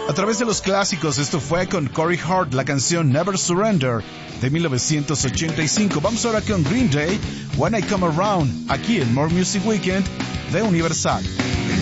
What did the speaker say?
A través de los clásicos, esto fue con Corey Hart, la canción Never Surrender de 1985. Vamos ahora con Green Day, When I Come Around, aquí en More Music Weekend de Universal.